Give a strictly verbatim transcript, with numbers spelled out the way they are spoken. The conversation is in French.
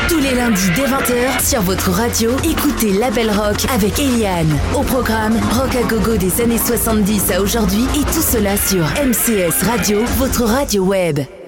Tous les lundis dès vingt heures sur votre radio, écoutez Label Rock avec Eliane. Au programme, rock à gogo des années soixante-dix à aujourd'hui et tout cela sur M C S Radio, votre radio web.